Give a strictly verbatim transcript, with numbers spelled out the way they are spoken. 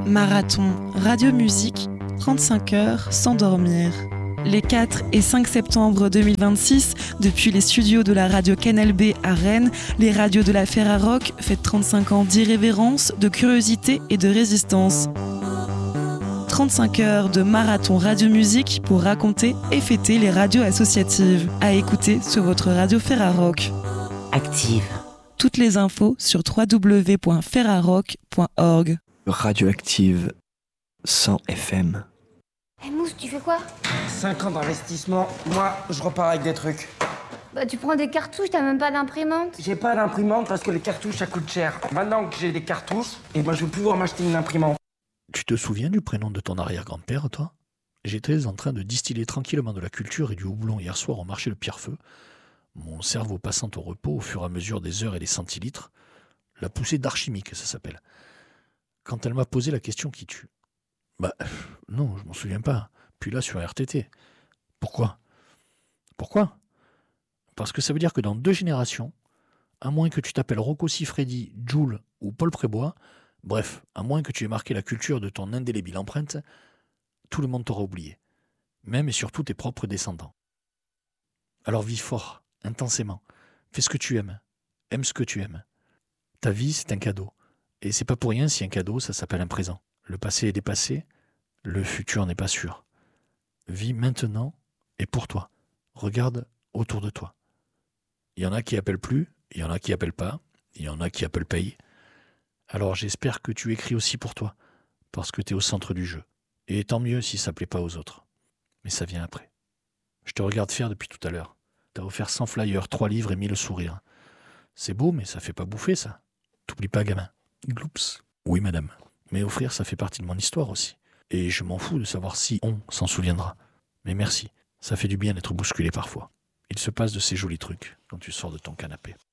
Marathon Radio Musique, trente-cinq heures sans dormir. Les quatre et cinq septembre deux mille vingt-six, depuis les studios de la radio Canal B à Rennes, les radios de la Ferrarock fêtent trente-cinq ans d'irrévérence, de curiosité et de résistance. trente-cinq heures de marathon radio musique pour raconter et fêter les radios associatives. À écouter sur votre radio Ferrarock. Active. Toutes les infos sur w w w point ferrarock point org. Radioactive cent F M. Hé hey Mousse, tu fais quoi? cinq ans d'investissement, moi je repars avec des trucs. Bah tu prends des cartouches, t'as même pas d'imprimante? J'ai pas d'imprimante parce que les cartouches ça coûte cher. Maintenant que j'ai des cartouches, et ben je vais pouvoir m'acheter une imprimante. Tu te souviens du prénom de ton arrière-grand-père, toi? J'étais en train de distiller tranquillement de la culture et du houblon hier soir au marché de Pierrefeu, mon cerveau passant au repos au fur et à mesure des heures et des centilitres, la poussée d'archimique, ça s'appelle. Quand elle m'a posé la question qui tue. Bah, non, je m'en souviens pas. Puis là, sur R T T. Pourquoi? Pourquoi? Parce que ça veut dire que dans deux générations, à moins que tu t'appelles Rocco Siffredi, Joule ou Paul Prébois, bref, à moins que tu aies marqué la culture de ton indélébile empreinte, tout le monde t'aura oublié. Même et surtout tes propres descendants. Alors vis fort, intensément. Fais ce que tu aimes. Aime ce que tu aimes. Ta vie, c'est un cadeau. Et c'est pas pour rien si un cadeau, ça s'appelle un présent. Le passé est dépassé, le futur n'est pas sûr. Vis maintenant et pour toi. Regarde autour de toi. Il y en a qui appellent plus, il y en a qui appellent pas, il y en a qui appellent paye. Alors j'espère que tu écris aussi pour toi, parce que tu es au centre du jeu. Et tant mieux si ça plaît pas aux autres. Mais ça vient après. Je te regarde faire depuis tout à l'heure. T'as offert cent flyers, trois livres et mille sourires. C'est beau, mais ça fait pas bouffer, ça. T'oublies pas, gamin. Gloups. Oui, madame. Mais offrir, ça fait partie de mon histoire aussi. Et je m'en fous de savoir si on s'en souviendra. Mais merci. Ça fait du bien d'être bousculé parfois. Il se passe de ces jolis trucs quand tu sors de ton canapé.